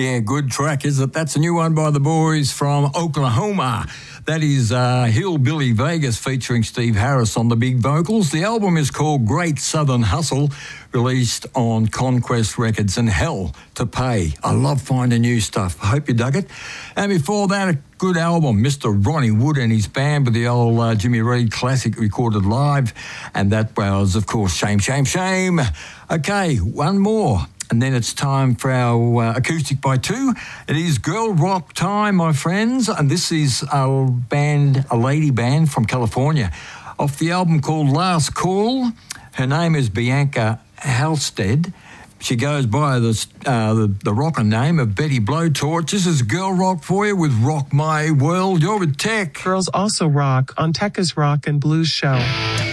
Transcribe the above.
Yeah, good track, is it? That's a new one by the boys from Oklahoma. That is Hillbilly Vegas featuring Steve Harris on the big vocals. The album is called Great Southern Hustle, released on Conquest Records, and Hell to Pay. I love finding new stuff. I hope you dug it. And before that, a good album, Mr. Ronnie Wood and his band with the old Jimmy Reed classic recorded live. And that was, of course, Shame, Shame, Shame. Okay, one more. And then it's time for our Acoustic by Two. It is girl rock time, my friends. And this is a lady band from California, off the album called Last Call. Her name is Bianca Halstead. She goes by the rocker name of Betty Blowtorch. This is girl rock for you with Rock My World. You're with Tech. Girls also rock on Tekka's Rock and Blues Show.